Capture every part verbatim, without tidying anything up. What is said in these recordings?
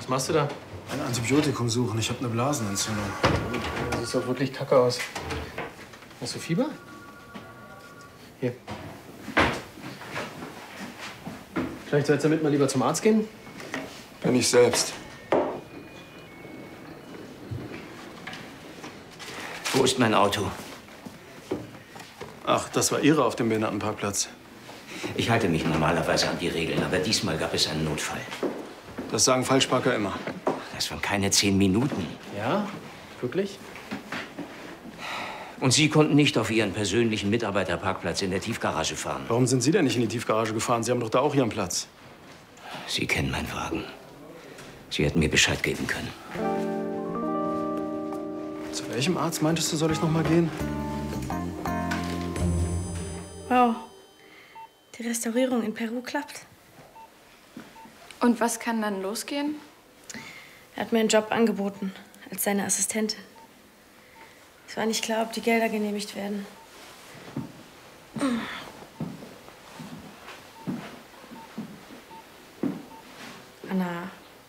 Was machst du da? Ein Antibiotikum suchen. Ich habe eine Blasenentzündung. Das sieht doch wirklich kacke aus. Hast du Fieber? Hier. Vielleicht sollst du damit mal lieber zum Arzt gehen? Bin ich selbst. Wo ist mein Auto? Ach, das war Ihre auf dem Behindertenparkplatz. Ich halte mich normalerweise an die Regeln, aber diesmal gab es einen Notfall. Das sagen Falschparker immer. Das waren keine zehn Minuten. Ja? Wirklich? Und Sie konnten nicht auf Ihren persönlichen Mitarbeiterparkplatz in der Tiefgarage fahren. Warum sind Sie denn nicht in die Tiefgarage gefahren? Sie haben doch da auch Ihren Platz. Sie kennen meinen Wagen. Sie hätten mir Bescheid geben können. Zu welchem Arzt meintest du, soll ich noch mal gehen? Wow. Die Restaurierung in Peru klappt. Und was kann dann losgehen? Er hat mir einen Job angeboten, als seine Assistentin. Es war nicht klar, ob die Gelder genehmigt werden. Anna.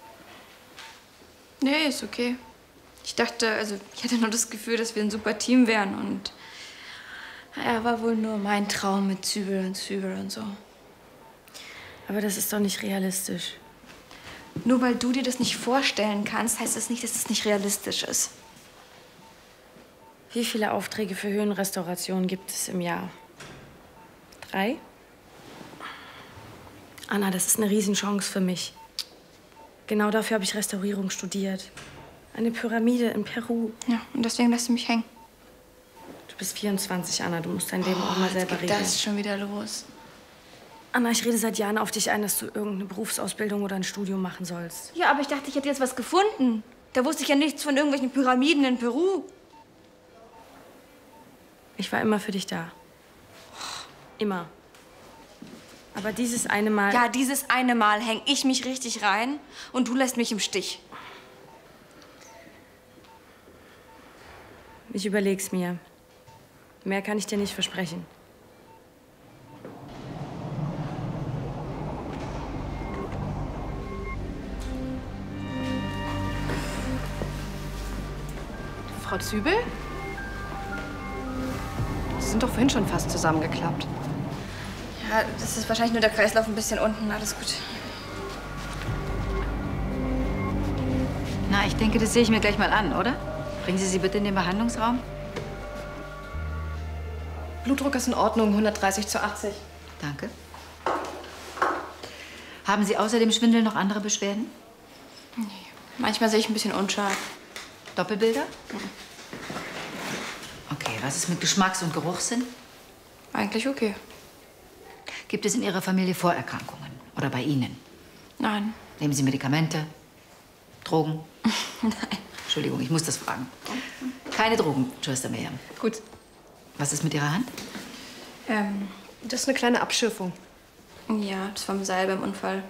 Nee, ist okay. Ich dachte, also ich hatte nur das Gefühl, dass wir ein super Team wären und ja, war wohl nur mein Traum mit Zübel und Zübel und so. Aber das ist doch nicht realistisch. Nur weil du dir das nicht vorstellen kannst, heißt das nicht, dass es nicht realistisch ist. Wie viele Aufträge für Höhenrestaurationen gibt es im Jahr? Drei? Anna, das ist eine Riesenchance für mich. Genau dafür habe ich Restaurierung studiert. Eine Pyramide in Peru. Ja, und deswegen lässt du mich hängen. Du bist vierundzwanzig, Anna. Du musst dein Leben Oh, auch mal jetzt selber geht regeln. das ist schon wieder los. Anna, ich rede seit Jahren auf dich ein, dass du irgendeine Berufsausbildung oder ein Studium machen sollst. Ja, aber ich dachte, ich hätte jetzt was gefunden. Da wusste ich ja nichts von irgendwelchen Pyramiden in Peru. Ich war immer für dich da. Immer. Aber dieses eine Mal... Ja, dieses eine Mal häng ich mich richtig rein und du lässt mich im Stich. Ich überleg's mir. Mehr kann ich dir nicht versprechen. Frau Zübel? Sie sind doch vorhin schon fast zusammengeklappt. Ja, das ist wahrscheinlich nur der Kreislauf ein bisschen unten. Alles gut. Na, ich denke, das sehe ich mir gleich mal an, oder? Bringen Sie sie bitte in den Behandlungsraum. Blutdruck ist in Ordnung, hundertdreißig zu achtzig. Danke. Haben Sie außer dem Schwindel noch andere Beschwerden? Nee. Manchmal sehe ich ein bisschen unscharf. Doppelbilder? Okay, was ist mit Geschmacks- und Geruchssinn? Eigentlich okay. Gibt es in Ihrer Familie Vorerkrankungen? Oder bei Ihnen? Nein. Nehmen Sie Medikamente? Drogen? Nein. Entschuldigung, ich muss das fragen. Keine Drogen, Schwester Miriam. Gut. Was ist mit Ihrer Hand? Ähm, das ist eine kleine Abschürfung. Ja, das war vom Seil beim Unfall.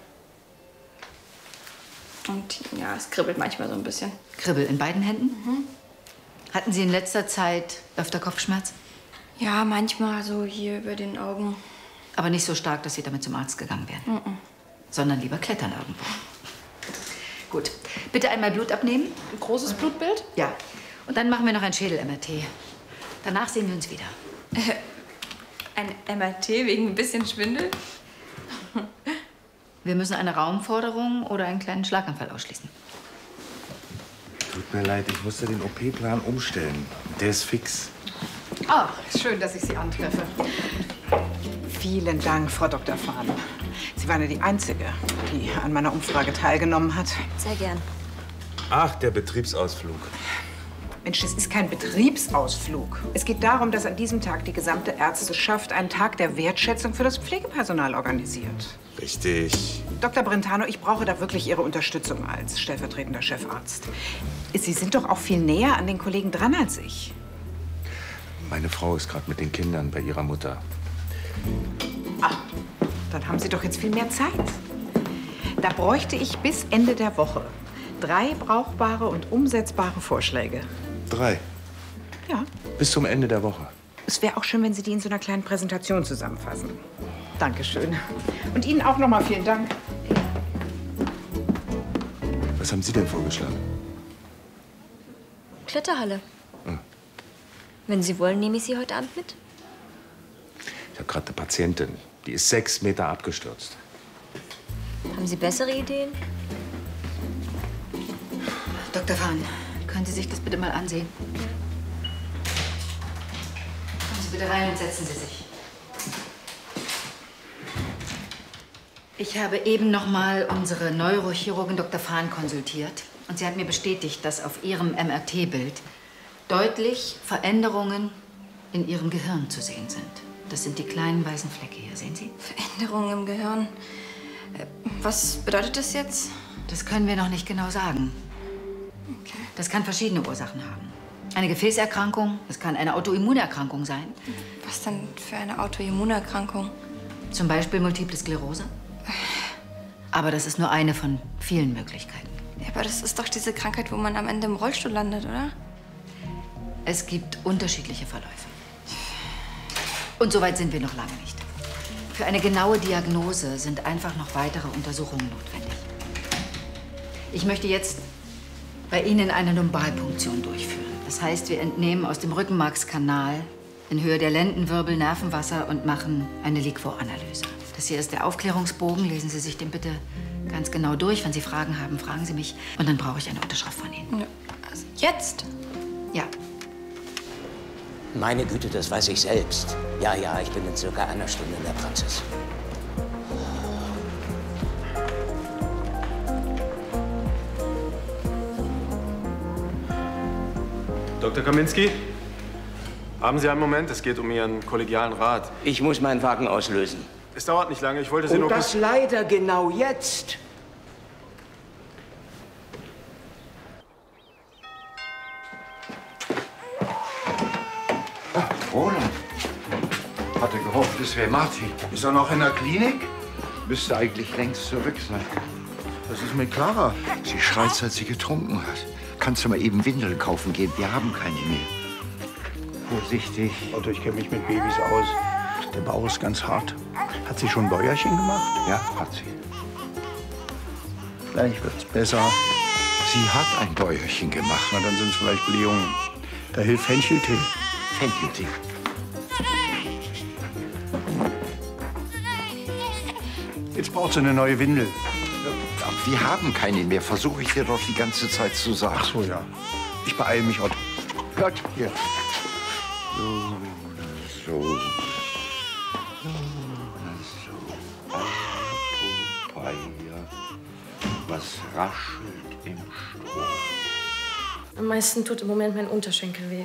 Und ja, es kribbelt manchmal so ein bisschen. Kribbel in beiden Händen? Mhm. Hatten Sie in letzter Zeit öfter Kopfschmerz? Ja, manchmal so hier über den Augen. Aber nicht so stark, dass Sie damit zum Arzt gegangen wären? Mhm. Sondern lieber klettern irgendwo. Gut. Bitte einmal Blut abnehmen. Ein großes Blutbild? Ja. Und dann machen wir noch ein Schädel-M R T. Danach sehen wir uns wieder. Ein M R T wegen ein bisschen Schwindel? Wir müssen eine Raumforderung oder einen kleinen Schlaganfall ausschließen. Tut mir leid, ich musste den O P-Plan umstellen. Der ist fix. Ah, schön, dass ich Sie antreffe. Vielen Dank, Frau Doktor Fahn. Sie waren ja die Einzige, die an meiner Umfrage teilgenommen hat. Sehr gern. Ach, der Betriebsausflug. Mensch, das ist kein Betriebsausflug. Es geht darum, dass an diesem Tag die gesamte Ärzteschaft einen Tag der Wertschätzung für das Pflegepersonal organisiert. Richtig. Doktor Brentano, ich brauche da wirklich Ihre Unterstützung als stellvertretender Chefarzt. Sie sind doch auch viel näher an den Kollegen dran als ich. Meine Frau ist gerade mit den Kindern bei ihrer Mutter. Ah, dann haben Sie doch jetzt viel mehr Zeit. Da bräuchte ich bis Ende der Woche drei brauchbare und umsetzbare Vorschläge. Drei. Ja. Bis zum Ende der Woche. Es wäre auch schön, wenn Sie die in so einer kleinen Präsentation zusammenfassen. Dankeschön. Und Ihnen auch noch mal vielen Dank. Was haben Sie denn vorgeschlagen? Kletterhalle. Hm. Wenn Sie wollen, nehme ich Sie heute Abend mit. Ich habe gerade eine Patientin, die ist sechs Meter abgestürzt. Haben Sie bessere Ideen? Doktor Fahn, können Sie sich das bitte mal ansehen? Kommen Sie bitte rein und setzen Sie sich. Ich habe eben noch mal unsere Neurochirurgin Doktor Fahn konsultiert. Und sie hat mir bestätigt, dass auf ihrem M R T-Bild deutlich Veränderungen in ihrem Gehirn zu sehen sind. Das sind die kleinen weißen Flecke hier, sehen Sie? Veränderungen im Gehirn. Was bedeutet das jetzt? Das können wir noch nicht genau sagen. Okay. Das kann verschiedene Ursachen haben. Eine Gefäßerkrankung, es kann eine Autoimmunerkrankung sein. Was denn für eine Autoimmunerkrankung? Zum Beispiel Multiple Sklerose. Aber das ist nur eine von vielen Möglichkeiten. Ja, aber das ist doch diese Krankheit, wo man am Ende im Rollstuhl landet, oder? Es gibt unterschiedliche Verläufe. Und so weit sind wir noch lange nicht. Für eine genaue Diagnose sind einfach noch weitere Untersuchungen notwendig. Ich möchte jetzt bei Ihnen eine Lumbalpunktion durchführen. Das heißt, wir entnehmen aus dem Rückenmarkskanal in Höhe der Lendenwirbel Nervenwasser und machen eine Liquoranalyse. Das hier ist der Aufklärungsbogen. Lesen Sie sich den bitte ganz genau durch. Wenn Sie Fragen haben, fragen Sie mich. Und dann brauche ich eine Unterschrift von Ihnen. Ja. Also jetzt? Ja. Meine Güte, das weiß ich selbst. Ja, ja, ich bin in circa einer Stunde in der Praxis. Doktor Kaminski, haben Sie einen Moment? Es geht um Ihren kollegialen Rat. Ich muss meinen Wagen auslösen. Es dauert nicht lange. Ich wollte Sie Und nur... das leider genau jetzt. Roland. Hatte gehofft, es wäre Martin. Ist er noch in der Klinik? Müsste eigentlich längst zurück sein. Was ist mit Clara? Sie schreit, seit sie getrunken hat. Kannst du mal eben Windeln kaufen gehen? Wir haben keine mehr. Vorsichtig. Otto, ich kenne mich mit Babys aus. Der Bauch ist ganz hart. Hat sie schon ein Bäuerchen gemacht? Ja, hat sie. Gleich wird's besser. Sie hat ein Bäuerchen gemacht. Na, dann sind es vielleicht Blähungen. Da hilft Fencheltee. Fencheltee. Jetzt braucht sie eine neue Windel. Wir haben keine mehr. Versuche ich dir doch die ganze Zeit zu sagen. Ach so, ja. Ich beeile mich, Otto. Gott, hier. So, so. So. Papaya. Was raschelt im Stroh? Am meisten tut im Moment mein Unterschenkel weh.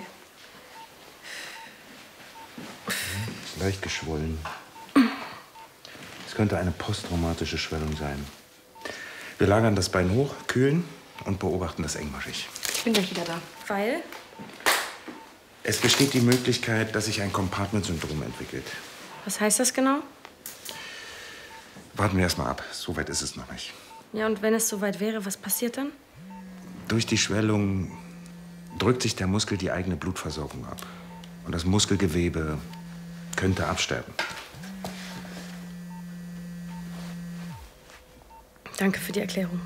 Leicht geschwollen. Es könnte eine posttraumatische Schwellung sein. Wir lagern das Bein hoch, kühlen und beobachten das engmaschig. Ich bin gleich wieder da. Weil? Es besteht die Möglichkeit, dass sich ein Compartment-Syndrom entwickelt. Was heißt das genau? Warten wir erst mal ab. So weit ist es noch nicht. Ja, und wenn es soweit wäre, was passiert dann? Durch die Schwellung drückt sich der Muskel die eigene Blutversorgung ab. Und das Muskelgewebe könnte absterben. Danke für die Erklärung.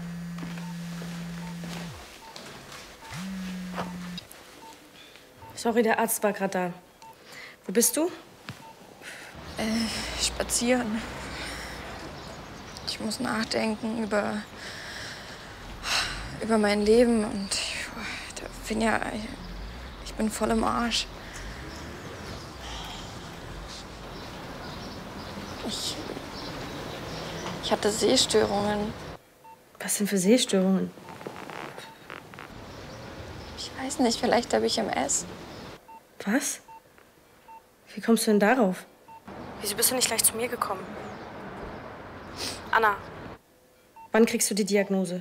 Sorry, der Arzt war gerade da. Wo bist du? Äh, spazieren. Ich muss nachdenken über, über mein Leben und ich bin ja, ich bin voll im Arsch. Ich, ich hatte Sehstörungen. Was denn für Sehstörungen? Ich weiß nicht, vielleicht habe ich M S. Was? Wie kommst du denn darauf? Wieso bist du nicht gleich zu mir gekommen? Anna, wann kriegst du die Diagnose?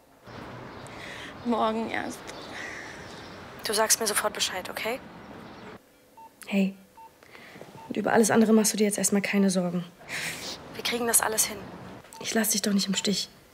Morgen erst. Du sagst mir sofort Bescheid, okay? Hey, und über alles andere machst du dir jetzt erstmal keine Sorgen. Wir kriegen das alles hin. Ich lass dich doch nicht im Stich.